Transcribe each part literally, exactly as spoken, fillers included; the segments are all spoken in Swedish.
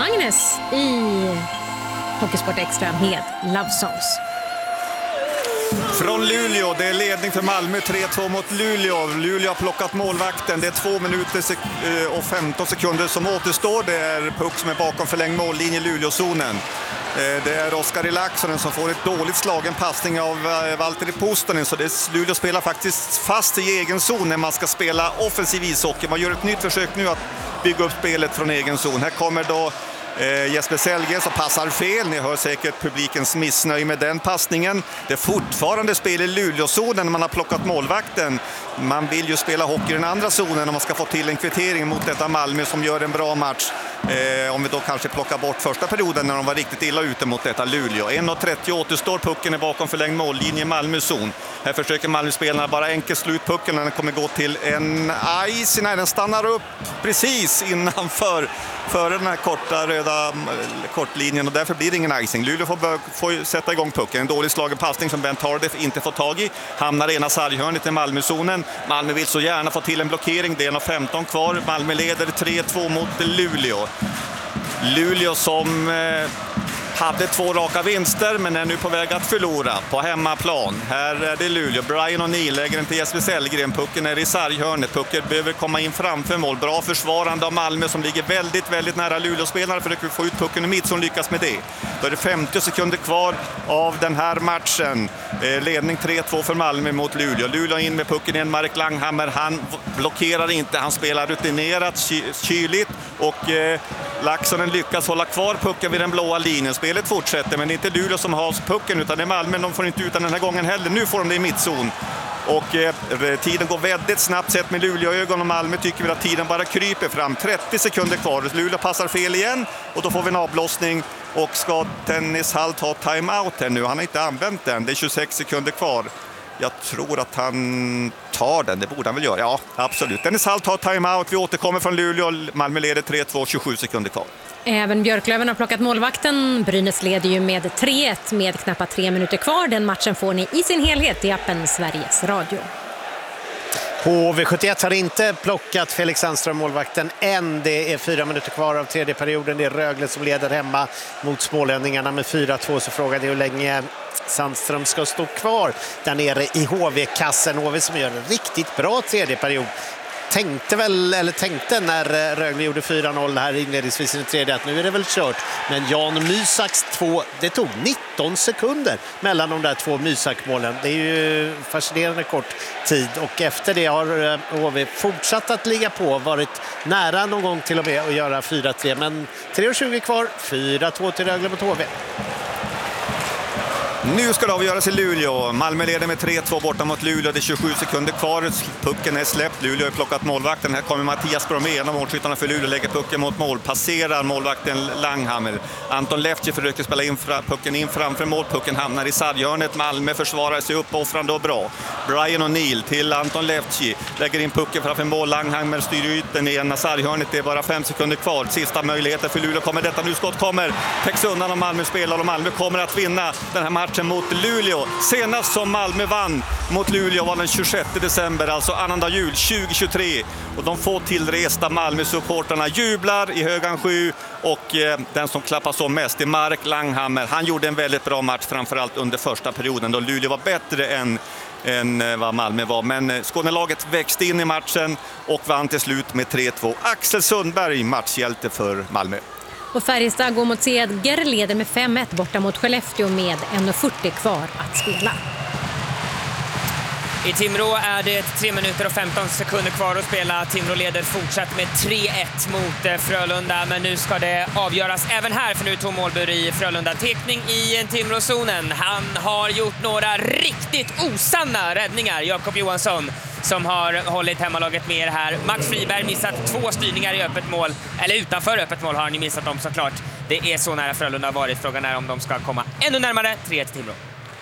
Magnus i Hockeysport Extra med Love Songs. Från Luleå, det är ledning för Malmö, tre två mot Luleå. Luleå har plockat målvakten, det är två minuter och femton sekunder som återstår. Det är puck som är bakom förlängd mållinje i Luleåzonen. Det är Oskar Laaksonen som får ett dåligt slagen passning av Valtteri Puustinen, så det Luleå spelar faktiskt fast i egen zon när man ska spela offensiv ishockey. Man gör ett nytt försök nu att bygga upp spelet från egen zon. Här kommer då Eh, Jesper Sellgren som passar fel. Ni hör säkert publikens missnöje med den passningen. Det är fortfarande spel i Luleåzonen när man har plockat målvakten. Man vill ju spela hockey i den andra zonen om man ska få till en kvittering mot detta Malmö som gör en bra match. Eh, om vi då kanske plockar bort första perioden när de var riktigt illa ute mot detta Luleå. en trettio återstår, pucken är bakom förlängd mållinje i Malmö-zon. Här försöker Malmö-spelarna bara enkelt slå ut pucken när den kommer gå till en ice. Nej, den stannar upp precis innanför för den här korta röda kortlinjen och därför blir det ingen icing. Luleå får, bör, får sätta igång pucken. En dålig slagen passning som Ben Tardif inte får tag i. Hamnar ena sarghörnet i Malmö-zonen. Malmö vill så gärna få till en blockering. Det är en femton kvar. Malmö leder tre två mot Luleå. Luleå som eh, hade två raka vinster men är nu på väg att förlora på hemmaplan. Här är det Luleå. Brian O'Neill lägger den till Jesper Sellgren. Pucken är i sarghörnet. Pucken behöver komma in framför mål. Bra försvarande av Malmö som ligger väldigt, väldigt nära Luleå-spelare. Försöker få ut pucken i mitt som lyckas med det. Då är det femtio sekunder kvar av den här matchen. Eh, ledning tre två för Malmö mot Luleå. Luleå in med pucken igen. Mark Langhammer. Han blockerar inte. Han spelar rutinerat, ky- kyligt och eh, Laaksonen lyckas hålla kvar pucken vid den blåa linjen. Spelet fortsätter, men det är inte Luleå som har pucken utan det är Malmö. De får inte ut den här gången heller. Nu får de det i mittzon. Och eh, tiden går väldigt snabbt sett med Luleå-ögon och Malmö tycker vi att tiden bara kryper fram. trettio sekunder kvar. Luleå passar fel igen och då får vi en avblåsning. Och ska Dennis Hall ta timeout här nu? Han har inte använt den. Det är tjugosex sekunder kvar. Jag tror att han tar den. Det borde han väl göra. Ja, absolut. Dennis Hall tar timeout. Vi återkommer från Luleå. Malmö leder tre två, tjugosju sekunder kvar. Även Björklöven har plockat målvakten. Brynäs leder ju med tre ett med knappt tre minuter kvar. Den matchen får ni i sin helhet i appen Sveriges Radio. H V sjuttioett har inte plockat Felix Sandström, målvakten, än. Det är fyra minuter kvar av tredje perioden. Det är Rögle som leder hemma mot smålänningarna med fyra två. Så frågan är hur länge Sandström ska stå kvar där nere i H V-kassen. H V som gör en riktigt bra tredje period. Tänkte väl, eller tänkte när Rögle gjorde fyra noll här inledningsvis i den tredje att nu är det väl kört. Men Jan Mysaks två, det tog nitton sekunder mellan de där två Mysak-målen. Det är ju fascinerande kort tid och efter det har H V fortsatt att ligga på, varit nära någon gång till och med att göra fyra tre. Men tre tjugo kvar, fyra två till Rögle mot H V. Nu ska det avgöras i Luleå. Malmö leder med tre två borta mot Luleå. Det är tjugosju sekunder kvar. Pucken är släppt. Luleå har plockat målvakten. Här kommer Mattias Bromé, en av målskyttarna för Luleå, lägger pucken mot mål. Passerar målvakten Langhammer. Anton Lefty försöker spela in fra, pucken in framför mål. Pucken hamnar i sarghörnet. Malmö försvarar sig uppoffrande och bra. Brian O'Neill till Anton Lefty. Lägger in pucken framför mål. Langhammer styr ut den i ena sarghörnet. Det är bara fem sekunder kvar. Sista möjligheten för Luleå. Kommer detta nu, skott kommer. Täcks undan av Malmö spelar och Malmö kommer att vinna den här matchen mot Luleå. Senast som Malmö vann mot Luleå var den tjugosjätte december, alltså annandag jul tjugo tjugotre. Och de få tillresta Malmö-supporterna jublar i högan sju och eh, den som klappar så mest är Mark Langhammer. Han gjorde en väldigt bra match, framförallt under första perioden då Luleå var bättre än, än vad Malmö var. Men Skånelaget växte in i matchen och vann till slut med tre två. Axel Sundberg, matchhjälte för Malmö. Och Färjestad går mot Seger, leder med fem ett borta mot Skellefteå med en fyrtio kvar att spela. I Timrå är det tre minuter och femton sekunder kvar att spela. Timrå leder fortsatt med tre ett mot Frölunda, men nu ska det avgöras även här, för nu tog målbur i Frölunda. Tekning i Timrå-zonen. Han har gjort några riktigt osanna räddningar, Jakob Johansson, som har hållit hemmalaget med här. Max Friberg missat två styrningar i öppet mål, eller utanför öppet mål har han ju missat dem såklart. Det är så nära Frölunda har varit. Frågan är om de ska komma ännu närmare. tre ett Timrå.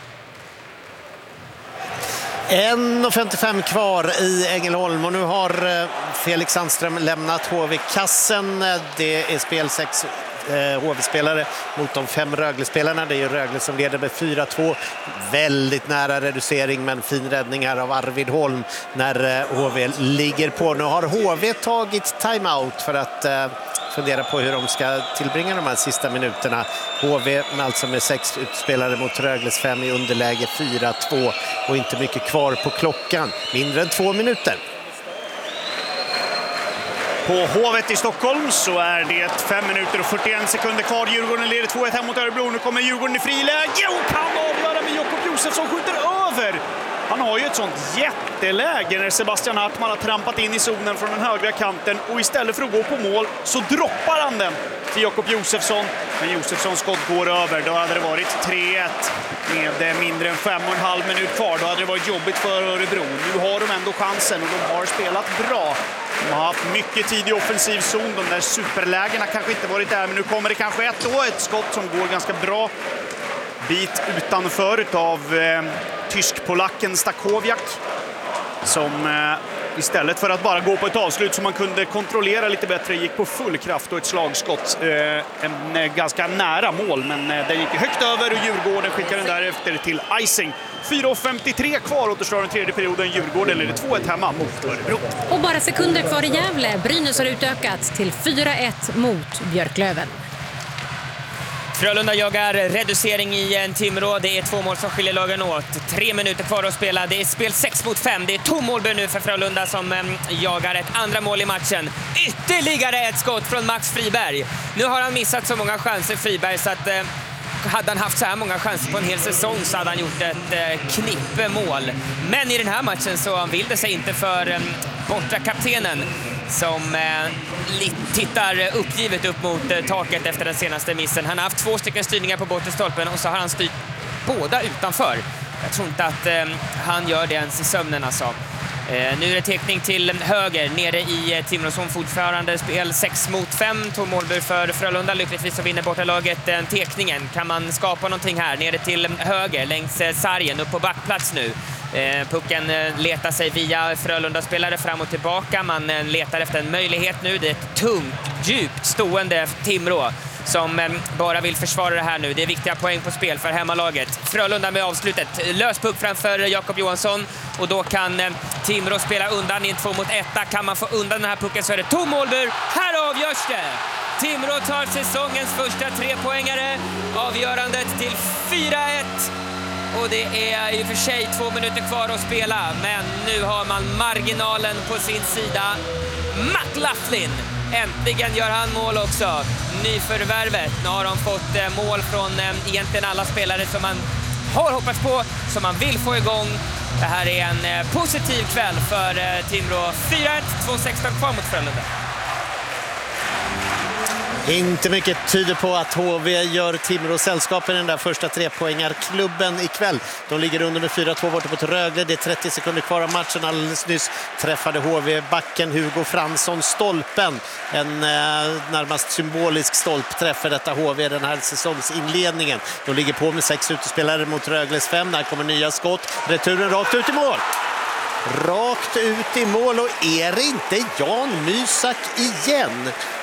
en femtiofem kvar i Ängelholm och nu har Felix Sandström lämnat H V-kassen. Det är spel sex H V-spelare mot de fem Rögle-spelarna. Det är ju Rögle som leder med fyra två. Väldigt nära reducering, men fin räddning här av Arvid Holm när H V ligger på. Nu har H V tagit timeout för att fundera på hur de ska tillbringa de här sista minuterna. H V med alltså med sex utspelare mot Rögles fem i underläge fyra två och inte mycket kvar på klockan. Mindre än två minuter. På Hovet i Stockholm så är det fem minuter och fyrtioen sekunder kvar. Djurgården leder två ett hem mot Örebro. Nu kommer Djurgården i friläge och kan avgöra med Jakob Josefsson skjuter över. Han har ju ett sånt jätteläge när Sebastian Hartman har trampat in i zonen från den högra kanten och istället för att gå på mål så droppar han den till Jakob Josefsson. Men Josefssons skott går över. Då hade det varit tre ett med mindre än fem och en halv minut kvar. Då hade det varit jobbigt för Örebro. Nu har de ändå chansen och de har spelat bra. De har haft mycket tid i offensiv zon. De där superlägena kanske inte varit där, men nu kommer det kanske ett då. Ett skott som går ganska bra bit utanför av eh, tysk-polacken Stakowiak. Som eh, istället för att bara gå på ett avslut som man kunde kontrollera lite bättre gick på full kraft och ett slagskott. Eh, en eh, ganska nära mål, men eh, den gick högt över och Djurgården skickade den därefter till icing. fyra femtiotre kvar återstår den tredje perioden. Djurgården leder två ett hemma mot Örebro. Och bara sekunder kvar i Gävle. Brynäs har utökat till fyra ett mot Björklöven. Frölunda jagar reducering i en Timrå. Det är två mål som skiljer lagen åt. Tre minuter kvar att spela. Det är spel sex mot fem. Det är tom målbur nu för Frölunda som eh, jagar ett andra mål i matchen. Ytterligare ett skott från Max Friberg. Nu har han missat så många chanser, Friberg, så att... Eh, hade han haft så här många chanser på en hel säsong så hade han gjort ett eh, knippemål. Men i den här matchen så vill det sig inte för eh, borta kaptenen som eh, tittar uppgivet upp mot eh, taket efter den senaste missen. Han har haft två stycken styrningar på bortre stolpen och så har han styrt båda utanför. Jag tror inte att eh, han gör det ens i sömnen alltså. Eh, nu är det teckning till höger nere i eh, Timrå som fortfarande spel sex mot fem. Tom målbur för Frölunda. Lyckligtvis så vinner bortalaget eh, teckningen. Kan man skapa någonting här nere till höger längs eh, sargen upp på backplats nu. Eh, pucken eh, letar sig via Frölunda-spelare fram och tillbaka. Man eh, letar efter en möjlighet nu. Det är ett tungt, djupt stående Timrå som eh, bara vill försvara det här nu. Det är viktiga poäng på spel för hemmalaget. Frölunda med avslutet. Lös puck framför Jakob Johansson och då kan eh, Timrå spela undan i en två mot etta. Kan man få undan den här pucken så är det tom målbur. Här avgörs det! Timrå tar säsongens första trepoängare. Avgörandet till fyra ett. Och det är i och för sig två minuter kvar att spela. Men nu har man marginalen på sin sida. McLaughlin. Äntligen gör han mål också. Nyförvärvet. Nu har de fått mål från eh, egentligen alla spelare som man har hoppats på. Som man vill få igång. Det här är en eh, positiv kväll för eh, Timrå. fyra ett, två sexton kvar mot Frölunda. Inte mycket tyder på att H V gör Timrå sällskap i den där första trepoängarklubben ikväll. De ligger under med fyra två borta mot Rögle. Det är trettio sekunder kvar av matchen. Alldeles nyss träffade H V-backen Hugo Fransson stolpen. En eh, närmast symbolisk stolpträff för detta H V den här säsongsinledningen. De ligger på med sex utespelare mot Rögles fem. Där kommer nya skott. Returen rakt ut i mål. Rakt ut i mål och är det inte Jan Mysak igen